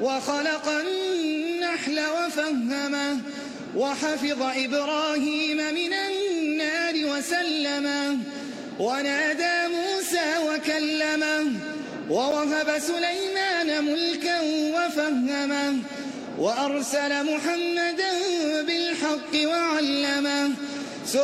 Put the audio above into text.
وخلق النحل وفهمه وحفظ إبراهيم من النار وسلمه ونادى موسى وكلمه ووهب سليمان ملكا وفهمه وأرسل محمدا بالحق وعلمه